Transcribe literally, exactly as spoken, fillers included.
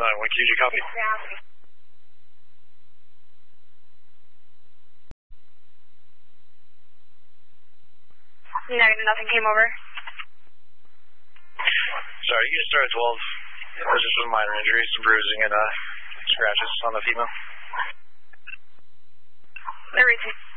nine one Q, did you copy? Negative, nothing came over. Sorry, you started twelve. There's just some minor injuries, some bruising and uh, scratches on the female. Everything.